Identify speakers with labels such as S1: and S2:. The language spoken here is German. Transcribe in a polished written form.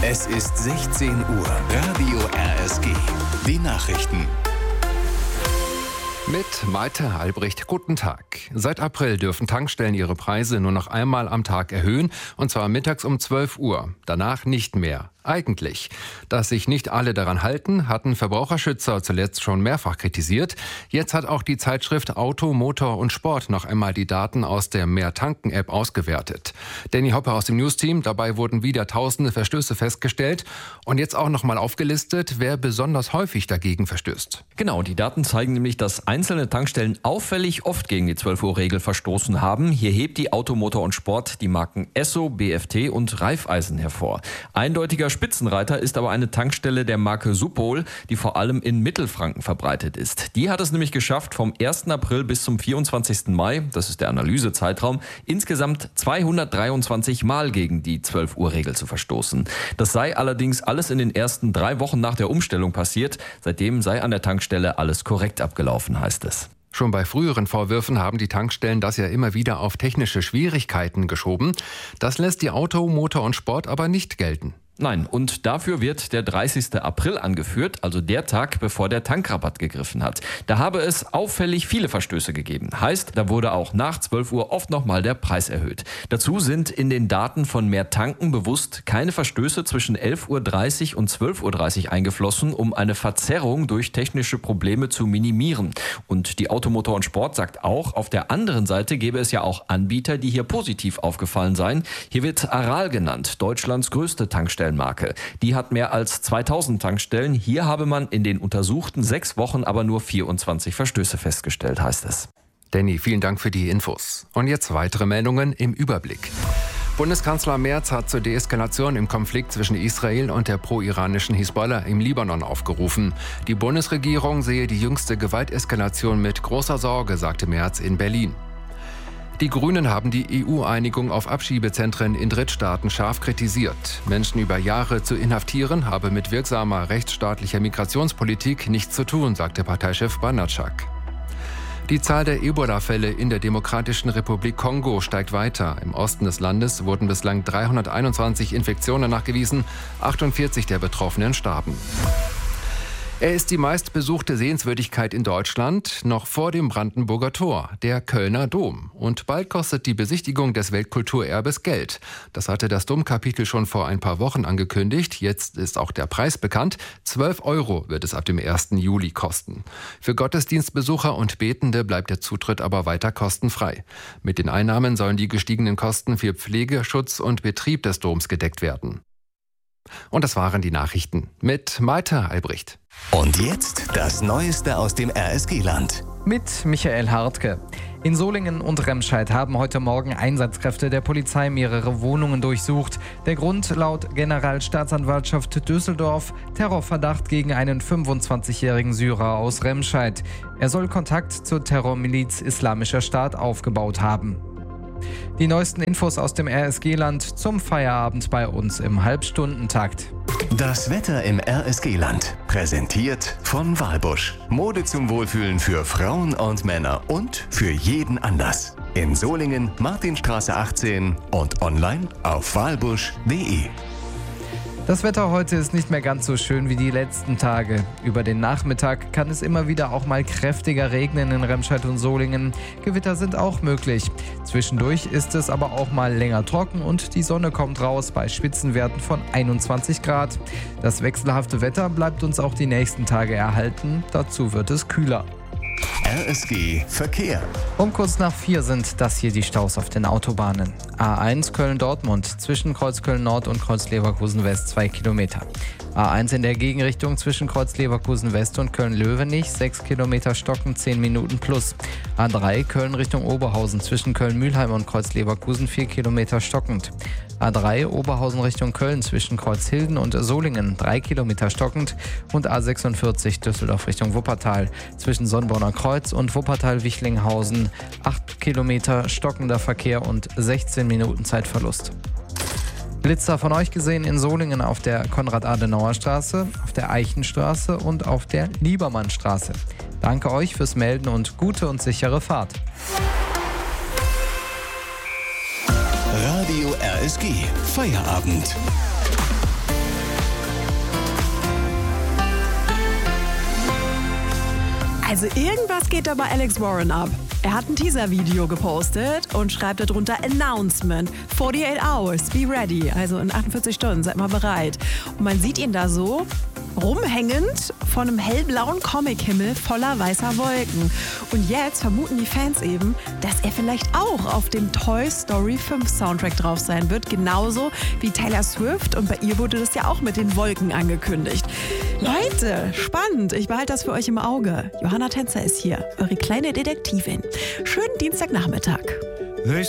S1: Es ist 16 Uhr. Radio RSG. Die Nachrichten.
S2: Mit Malte Albrecht, guten Tag. Seit April dürfen Tankstellen ihre Preise nur noch einmal am Tag erhöhen, und zwar mittags um 12 Uhr. Danach nicht mehr. Eigentlich. Dass sich nicht alle daran halten, hatten Verbraucherschützer zuletzt schon mehrfach kritisiert. Jetzt hat auch die Zeitschrift Auto, Motor und Sport noch einmal die Daten aus der Mehr-Tanken-App ausgewertet. Danny Hoppe aus dem News-Team, dabei wurden wieder tausende Verstöße festgestellt. Und jetzt auch noch mal aufgelistet, wer besonders häufig dagegen verstößt.
S3: Genau, die Daten zeigen nämlich, dass einzelne Tankstellen auffällig oft gegen die 12-Uhr-Regel verstoßen haben. Hier hebt die Auto, Motor und Sport die Marken Esso, BFT und Raiffeisen hervor. Eindeutiger Spitzenreiter ist aber eine Tankstelle der Marke Supol, die vor allem in Mittelfranken verbreitet ist. Die hat es nämlich geschafft, vom 1. April bis zum 24. Mai, das ist der Analysezeitraum, insgesamt 223 Mal gegen die 12-Uhr-Regel zu verstoßen. Das sei allerdings alles in den ersten 3 Wochen nach der Umstellung passiert. Seitdem sei an der Tankstelle alles korrekt abgelaufen, heißt es.
S2: Schon bei früheren Vorwürfen haben die Tankstellen das ja immer wieder auf technische Schwierigkeiten geschoben. Das lässt die Auto, Motor und Sport aber nicht gelten.
S3: Nein, und dafür wird der 30. April angeführt, also der Tag, bevor der Tankrabatt gegriffen hat. Da habe es auffällig viele Verstöße gegeben. Heißt, da wurde auch nach 12 Uhr oft nochmal der Preis erhöht. Dazu sind in den Daten von Mehr Tanken bewusst keine Verstöße zwischen 11.30 Uhr und 12.30 Uhr eingeflossen, um eine Verzerrung durch technische Probleme zu minimieren. Und die Auto, Motor und Sport sagt auch, auf der anderen Seite gäbe es ja auch Anbieter, die hier positiv aufgefallen seien. Hier wird Aral genannt, Deutschlands größte Tankstellenmarke. Die hat mehr als 2000 Tankstellen. Hier habe man in den untersuchten 6 Wochen aber nur 24 Verstöße festgestellt, heißt es.
S2: Danny, vielen Dank für die Infos. Und jetzt weitere Meldungen im Überblick. Bundeskanzler Merz hat zur Deeskalation im Konflikt zwischen Israel und der pro-iranischen Hisbollah im Libanon aufgerufen. Die Bundesregierung sehe die jüngste Gewalteskalation mit großer Sorge, sagte Merz in Berlin. Die Grünen haben die EU-Einigung auf Abschiebezentren in Drittstaaten scharf kritisiert. Menschen über Jahre zu inhaftieren, habe mit wirksamer rechtsstaatlicher Migrationspolitik nichts zu tun, sagte Parteichef Banatschak. Die Zahl der Ebola-Fälle in der Demokratischen Republik Kongo steigt weiter. Im Osten des Landes wurden bislang 321 Infektionen nachgewiesen, 48 der Betroffenen starben. Er ist die meistbesuchte Sehenswürdigkeit in Deutschland, noch vor dem Brandenburger Tor, der Kölner Dom. Und bald kostet die Besichtigung des Weltkulturerbes Geld. Das hatte das Domkapitel schon vor ein paar Wochen angekündigt. Jetzt ist auch der Preis bekannt. 12 € wird es ab dem 1. Juli kosten. Für Gottesdienstbesucher und Betende bleibt der Zutritt aber weiter kostenfrei. Mit den Einnahmen sollen die gestiegenen Kosten für Pflege, Schutz und Betrieb des Doms gedeckt werden. Und das waren die Nachrichten mit Malte Albrecht.
S1: Und jetzt das Neueste aus dem RSG-Land.
S4: Mit Michael Hartke. In Solingen und Remscheid haben heute Morgen Einsatzkräfte der Polizei mehrere Wohnungen durchsucht. Der Grund laut Generalstaatsanwaltschaft Düsseldorf: Terrorverdacht gegen einen 25-jährigen Syrer aus Remscheid. Er soll Kontakt zur Terrormiliz Islamischer Staat aufgebaut haben. Die neuesten Infos aus dem RSG-Land zum Feierabend bei uns im Halbstundentakt.
S1: Das Wetter im RSG-Land. Präsentiert von Walbusch. Mode zum Wohlfühlen für Frauen und Männer und für jeden Anlass. In Solingen, Martinstraße 18 und online auf walbusch.de.
S4: Das Wetter heute ist nicht mehr ganz so schön wie die letzten Tage. Über den Nachmittag kann es immer wieder auch mal kräftiger regnen in Remscheid und Solingen. Gewitter sind auch möglich. Zwischendurch ist es aber auch mal länger trocken und die Sonne kommt raus bei Spitzenwerten von 21 Grad. Das wechselhafte Wetter bleibt uns auch die nächsten Tage erhalten. Dazu wird es kühler.
S1: RSG Verkehr.
S4: Um kurz nach 4 sind das hier die Staus auf den Autobahnen. A1 Köln-Dortmund zwischen Kreuz Köln-Nord und Kreuz Leverkusen-West 2 Kilometer. A1 in der Gegenrichtung zwischen Kreuz Leverkusen-West und Köln-Löwenich 6 Kilometer stocken 10 Minuten plus. A3 Köln Richtung Oberhausen zwischen Köln-Mühlheim und Kreuz Leverkusen 4 Kilometer stockend. A3 Oberhausen Richtung Köln zwischen Kreuzhilden und Solingen 3 Kilometer stockend und A46 Düsseldorf Richtung Wuppertal zwischen Sonnborner Kreuz und Wuppertal-Wichlinghausen 8 Kilometer stockender Verkehr und 16 Minuten Zeitverlust. Blitzer von euch gesehen in Solingen auf der Konrad-Adenauer-Straße, auf der Eichenstraße und auf der Liebermannstraße. Danke euch fürs Melden und gute und sichere Fahrt.
S1: Radio RSG Feierabend.
S5: Also irgendwas geht da bei Alex Warren ab. Er hat ein Teaser-Video gepostet und schreibt darunter Announcement, 48 hours, be ready. Also in 48 Stunden, seid mal bereit. Und man sieht ihn da so rumhängend vor einem hellblauen Comic-Himmel voller weißer Wolken. Und jetzt vermuten die Fans eben, dass er vielleicht auch auf dem Toy Story 5 Soundtrack drauf sein wird. Genauso wie Taylor Swift. Und bei ihr wurde das ja auch mit den Wolken angekündigt. Leute, spannend. Ich behalte das für euch im Auge. Johanna Tänzer ist hier, eure kleine Detektivin. Schönen Dienstagnachmittag.